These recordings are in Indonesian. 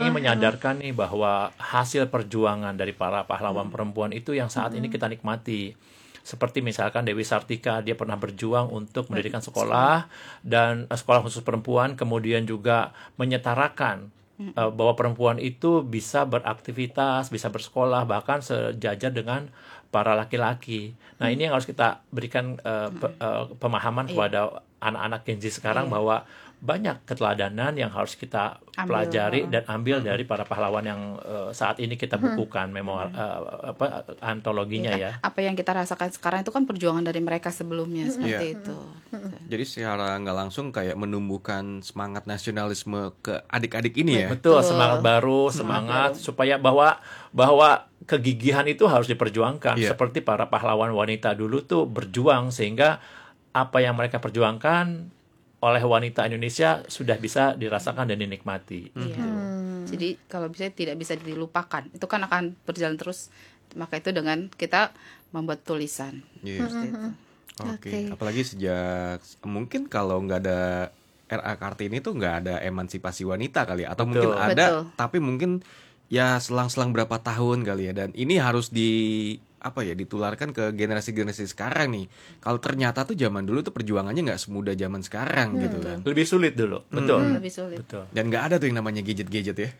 ingin menyadarkan nih bahwa hasil perjuangan dari para pahlawan perempuan itu yang saat ini kita nikmati. Seperti misalkan Dewi Sartika, dia pernah berjuang untuk mendirikan sekolah dan sekolah khusus perempuan, kemudian juga menyetarakan bahwa perempuan itu bisa beraktivitas, bisa bersekolah, bahkan sejajar dengan para laki-laki. Nah, ini yang harus kita berikan pemahaman kepada anak-anak Gen Z sekarang bahwa banyak keteladanan yang harus kita pelajari dan ambil dari para pahlawan yang saat ini kita bukukan antologinya ya. Apa yang kita rasakan sekarang itu kan perjuangan dari mereka sebelumnya seperti itu. Jadi secara nggak langsung kayak menumbuhkan semangat nasionalisme ke adik-adik ini ya. Betul, semangat baru, semangat supaya bahwa kegigihan itu harus diperjuangkan. Seperti para pahlawan wanita dulu tuh berjuang sehingga apa yang mereka perjuangkan oleh wanita Indonesia sudah bisa dirasakan dan dinikmati. Jadi kalau bisa tidak bisa dilupakan. Itu kan akan berjalan terus. Maka itu dengan kita membuat tulisan. Oke. Apalagi sejak mungkin kalau nggak ada RA Kartini tuh nggak ada emansipasi wanita kali ya. Atau mungkin ada, tapi mungkin ya selang-selang berapa tahun kali ya. Dan ini harus ditularkan ke generasi-generasi sekarang nih. Kalau ternyata tuh zaman dulu tuh perjuangannya nggak semudah zaman sekarang gitu kan. Lebih sulit dulu, betul. Lebih sulit. Betul. Dan nggak ada tuh yang namanya gadget-gadget ya.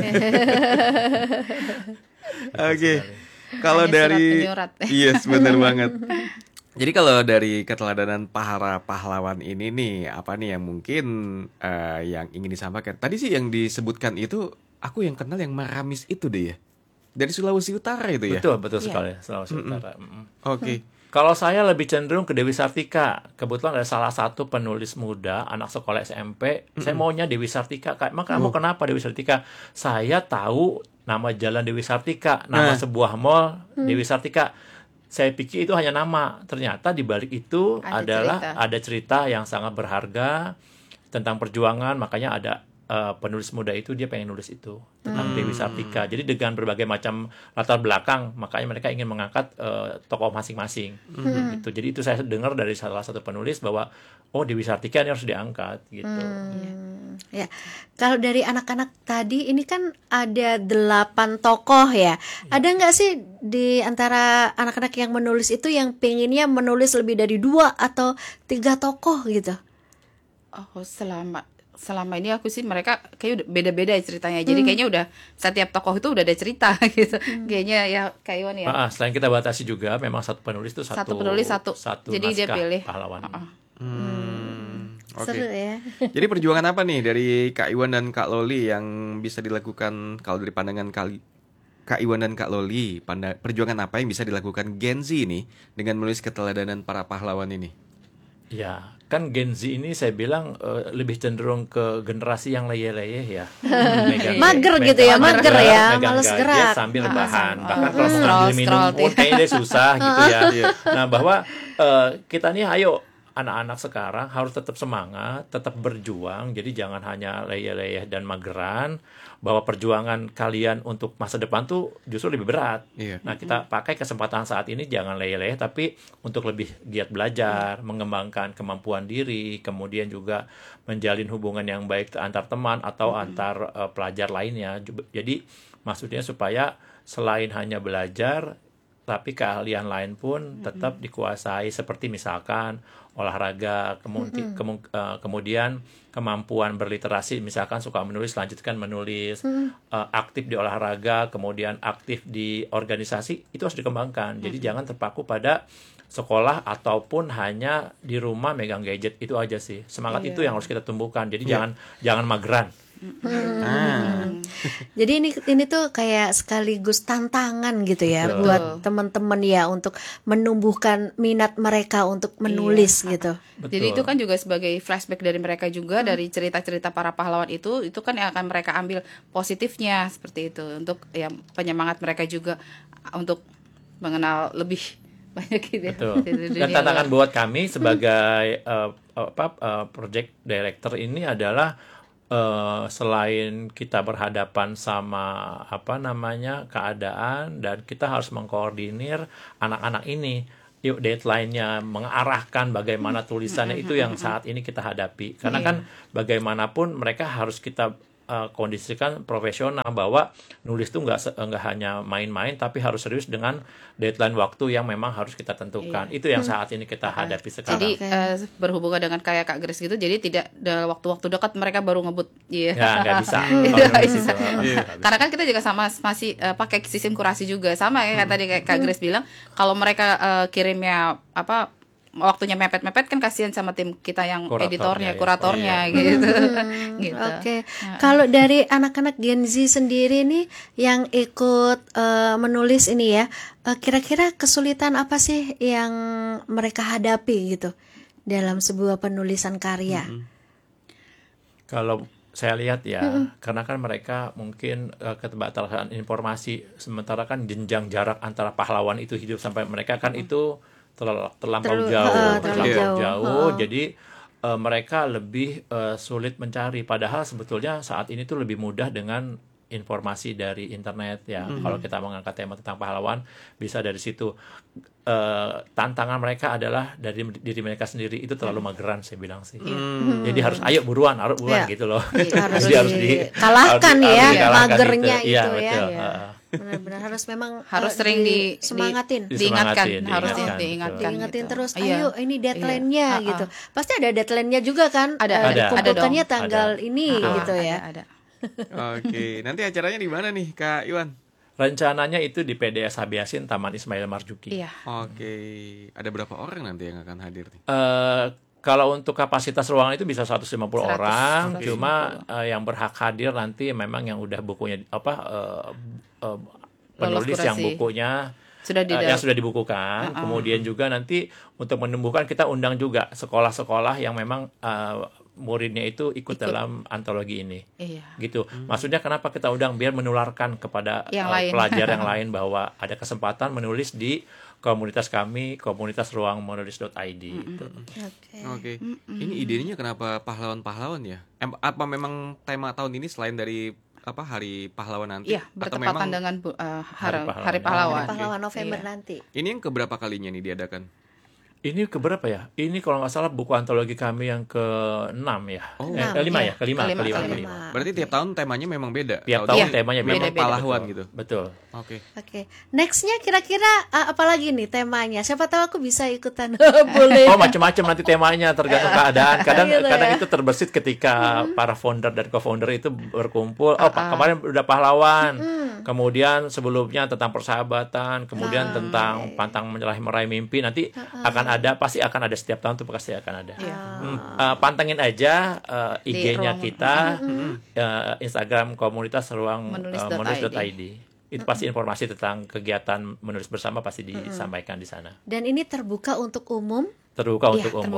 Oke. Kalau dari yes, benar banget. Jadi kalau dari keteladanan para pahlawan ini nih, apa nih yang mungkin yang ingin disampaikan? Tadi sih yang disebutkan itu aku yang kenal yang Maramis itu deh ya. Dari Sulawesi Utara itu ya? Betul sekali, Sulawesi Utara. Oke. Kalau saya lebih cenderung ke Dewi Sartika. Kebetulan ada salah satu penulis muda, anak sekolah SMP. Saya maunya Dewi Sartika. Maka kamu kenapa Dewi Sartika? Saya tahu nama jalan Dewi Sartika, nama sebuah mall Dewi Sartika. Saya pikir itu hanya nama. Ternyata di balik itu ada cerita yang sangat berharga tentang perjuangan. Makanya ada penulis muda itu dia pengen nulis itu tentang Dewi Sartika. Jadi dengan berbagai macam latar belakang, makanya mereka ingin mengangkat tokoh masing-masing. Gitu. Jadi itu saya dengar dari salah satu penulis bahwa Dewi Sartika ini harus diangkat gitu. Ya, kalau dari anak-anak tadi ini kan ada 8 tokoh ya. Ada nggak sih di antara anak-anak yang menulis itu yang pengennya menulis lebih dari 2 atau 3 tokoh gitu? Selama ini aku sih mereka kayak udah beda-beda ceritanya. Jadi kayaknya udah setiap tokoh itu udah ada cerita gitu. Kayaknya ya Kak Iwan ya. Selain kita batasi juga memang satu penulis itu satu penulis satu. Jadi dia pilih pahlawan. Okay. Seru ya. Jadi perjuangan apa nih dari Kak Iwan dan Kak Loli yang bisa dilakukan kalau dari pandangan Kak Iwan dan Kak Loli, perjuangan apa yang bisa dilakukan Gen Z ini dengan menulis keteladanan para pahlawan ini? Ya, kan Gen Z ini saya bilang lebih cenderung ke generasi yang leyeh-leyeh ya. Mager gitu ya, males gerak. Sambil rebahan. Bahkan kalau mau ngambil minum pun kayaknya susah gitu ya. Nah, bahwa kita nih ayo anak-anak sekarang harus tetap semangat, tetap berjuang. Jadi jangan hanya leyeh-leyeh dan mageran. Bahwa perjuangan kalian untuk masa depan tuh justru lebih berat. Nah, kita pakai kesempatan saat ini jangan leyeh-leyeh, tapi untuk lebih giat belajar, mengembangkan kemampuan diri, kemudian juga menjalin hubungan yang baik antar teman atau antar pelajar lainnya. Jadi maksudnya supaya selain hanya belajar, tapi keahlian lain pun tetap dikuasai, seperti misalkan olahraga, kemudian kemampuan berliterasi, misalkan suka menulis, lanjutkan menulis, aktif di olahraga, kemudian aktif di organisasi, itu harus dikembangkan. Jadi jangan terpaku pada sekolah ataupun hanya di rumah megang gadget, itu aja sih. Semangat itu yang harus kita tumbuhkan. Jadi jangan mageran. Jadi ini tuh kayak sekaligus tantangan gitu ya. Betul. Buat teman-teman ya untuk menumbuhkan minat mereka untuk menulis gitu. Betul. Jadi itu kan juga sebagai flashback dari mereka juga, dari cerita-cerita para pahlawan itu kan yang akan mereka ambil positifnya seperti itu, untuk yang penyemangat mereka juga untuk mengenal lebih banyak gitu. Betul. Dan tantangan buat kami sebagai project director ini adalah selain kita berhadapan sama keadaan, dan kita harus mengkoordinir anak-anak ini. Yuk, deadline-nya mengarahkan bagaimana tulisannya itu yang saat ini kita hadapi. Karena kan bagaimanapun mereka harus kita kondisikan profesional bahwa nulis itu nggak hanya main-main, tapi harus serius dengan deadline waktu yang memang harus kita tentukan. Itu yang saat ini kita hadapi sekarang. Jadi berhubungan dengan kayak Kak Grace gitu, jadi tidak waktu-waktu dekat mereka baru ngebut. Ya nggak bisa. Karena kan kita juga masih pakai sistem kurasi juga, sama ya kayak tadi kayak Kak Grace bilang, kalau mereka kirimnya waktunya mepet-mepet kan kasihan sama tim kita yang editornya, kuratornya gitu. Gitu. Oke. Kalau dari anak-anak Gen Z sendiri nih yang ikut menulis ini ya, kira-kira kesulitan apa sih yang mereka hadapi gitu dalam sebuah penulisan karya? Kalau saya lihat ya, karena kan mereka mungkin keterbatasan informasi, sementara kan jenjang jarak antara pahlawan itu hidup sampai mereka kan itu terlampau jauh. Jadi mereka lebih sulit mencari. Padahal sebetulnya saat ini tuh lebih mudah dengan informasi dari internet ya. Kalau kita mengangkat tema tentang pahlawan, bisa dari situ. Tantangan mereka adalah dari diri mereka sendiri, itu terlalu mageran saya bilang sih. Jadi harus ayo buruan gitu loh. Harus dikalahkan ya magernya itu ya. Betul. Benar-benar harus sering diingatkan terus. Ayo ini deadline-nya gitu. Pasti ada deadline-nya juga kan? Ada kumpulkannya tanggal ini gitu ya. Ada. Oke, nanti acaranya di mana nih Kak Iwan? Rencananya itu di PDS Habiasin Taman Ismail Marzuki. Iya. Oke, ada berapa orang nanti yang akan hadir nih? Kalau untuk kapasitas ruangan itu bisa 150 orang, cuma yang berhak hadir nanti memang yang udah bukunya penulis yang bukunya yang sudah dibukukan. Kemudian juga nanti untuk menumbuhkan kita undang juga sekolah-sekolah yang memang muridnya itu ikut dalam antologi ini. Gitu. Maksudnya kenapa kita undang, biar menularkan kepada pelajar yang lain bahwa ada kesempatan menulis di komunitas kami, komunitas ruangmenulis.id. Oke. Ini idenya kenapa pahlawan-pahlawan ya? Apa memang tema tahun ini selain dari Hari Pahlawan nanti? Iya, bertepatan dengan Hari Pahlawan. Pahlawan November nanti. Ini yang keberapa kalinya nih diadakan? Ini keberapa ya? Ini kalau nggak salah buku antologi kami yang ke-6 ya. Kelima. Berarti tiap tahun temanya memang beda. Tiap tahun temanya beda. Memang pahlawan gitu. Betul. Oke. Nextnya kira-kira apa lagi nih temanya? Siapa tahu aku bisa ikutan. Boleh. Macam-macam nanti temanya, tergantung keadaan. Kadang itu terbersit ketika para founder dan co-founder itu berkumpul. Kemarin udah pahlawan. Kemudian sebelumnya tentang persahabatan, kemudian tentang pantang meraih mimpi. Nanti pasti akan ada setiap tahun tuh, pasti akan ada. Pantengin aja IG-nya kita, Instagram komunitas ruangmenulis.id. Itu pasti informasi tentang kegiatan menulis bersama pasti disampaikan di sana. Dan ini terbuka untuk umum? Terbuka untuk umum.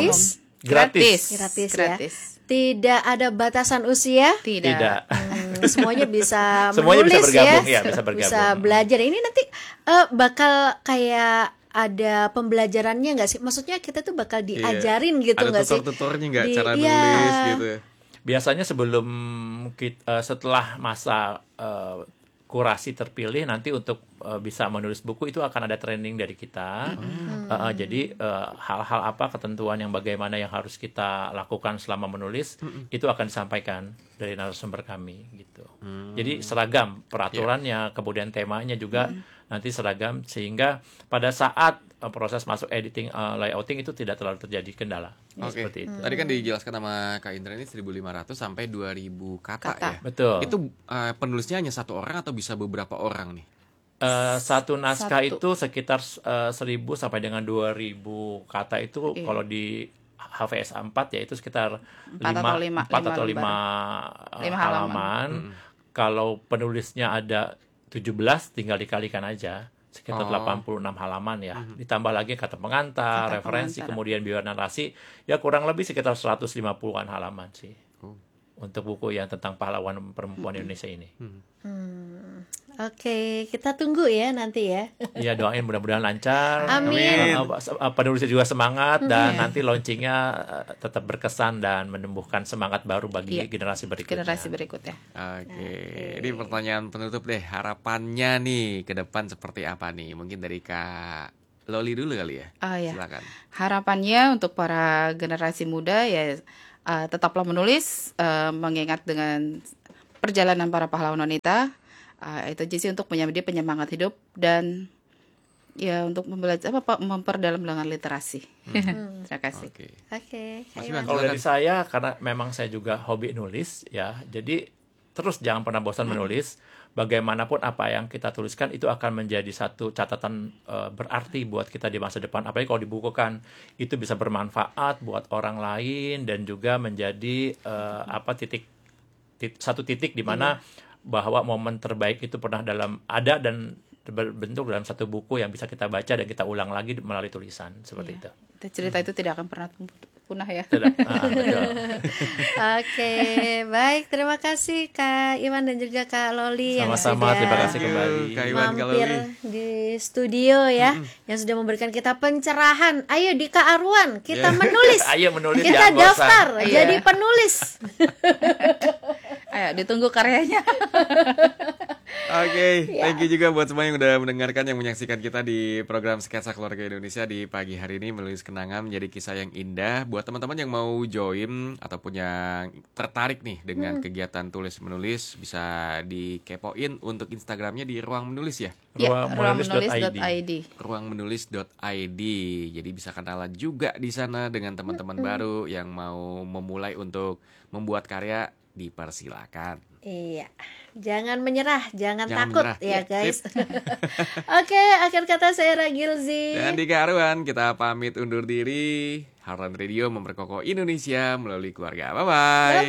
Gratis ya. Tidak ada batasan usia? Tidak. Semuanya bisa semuanya menulis bisa bergabung, ya. Bisa bergabung. Bisa belajar. Ini nanti bakal kayak ada pembelajarannya nggak sih? Maksudnya kita tuh bakal diajarin gitu nggak sih? Ada tutor-tutornya nggak cara nulis gitu ya? Biasanya sebelum setelah masa kurasi terpilih, nanti untuk bisa menulis buku itu akan ada training dari kita. Jadi hal-hal apa, ketentuan yang bagaimana yang harus kita lakukan selama menulis itu akan disampaikan dari narasumber kami gitu. Jadi seragam peraturannya, kemudian temanya juga nanti seragam, sehingga pada saat proses masuk editing, layouting itu tidak terlalu terjadi kendala. Seperti itu. Tadi kan dijelaskan sama Kak Indra ini 1.500 sampai 2.000 kata ya. Betul. Itu penulisnya hanya satu orang atau bisa beberapa orang nih? Satu naskah itu sekitar 1.000 sampai dengan 2.000 kata itu. Kalau di HVS 4 ya itu sekitar 4 atau 5 halaman. Kalau penulisnya ada 17, tinggal dikalikan aja sekitar 86 halaman ya. Ditambah lagi kata pengantar, referensi, kemudian bionarasi, ya kurang lebih sekitar 150-an halaman sih. Untuk buku yang tentang pahlawan perempuan Indonesia ini. Oke, kita tunggu ya nanti ya. Iya, doain mudah-mudahan lancar. Amin. Penulisnya juga semangat dan nanti launchingnya tetap berkesan dan menumbuhkan semangat baru bagi generasi berikutnya. Oke. Ini pertanyaan penutup deh. Harapannya nih ke depan seperti apa nih? Mungkin dari Kak Loli dulu kali ya. Iya. Silakan. Harapannya untuk para generasi muda ya tetaplah menulis, mengingat dengan perjalanan para pahlawan wanita. Itu aja sih untuk menjadi penyemangat hidup dan ya untuk memperdalam dengan literasi. Terima kasih. Oke. Kalau dari saya, karena memang saya juga hobi nulis ya, jadi terus jangan pernah bosan menulis. Bagaimanapun apa yang kita tuliskan itu akan menjadi satu catatan berarti buat kita di masa depan. Apalagi kalau dibukukan, itu bisa bermanfaat buat orang lain dan juga menjadi satu titik di mana bahwa momen terbaik itu pernah ada dan berbentuk dalam satu buku yang bisa kita baca dan kita ulang lagi melalui tulisan seperti itu. Cerita itu tidak akan pernah punah ya. Betul. Oke, baik, terima kasih Kak Iwan dan juga Kak Loli yang Sama-sama, sudah terima kasih kembali Kak Iwan, Kak mampir Loli di studio ya, yang sudah memberikan kita pencerahan. Ayo di Kak Arwan kita menulis. Ayo menulis, kita jangan bosan. daftar jadi penulis. Ayo ditunggu karyanya. Oke, thank you juga buat semua yang udah mendengarkan, yang menyaksikan kita di program Sketsa Keluarga Indonesia di pagi hari ini, menulis kenangan menjadi kisah yang indah. Buat teman-teman yang mau join ataupun yang tertarik nih dengan kegiatan tulis menulis, bisa dikepoin untuk Instagramnya di Ruang Menulis ya. ruangmenulis.id. Ruangmenulis.id. Jadi bisa kenalan juga di sana dengan teman-teman baru yang mau memulai untuk membuat karya, dipersilakan. Iya, jangan menyerah, jangan takut menyerah. ya guys. Sip. Oke, akhir kata saya Ragilzi. Dan di Karuan kita pamit undur diri. Heartland Radio memperkokoh Indonesia melalui keluarga. Bye-bye.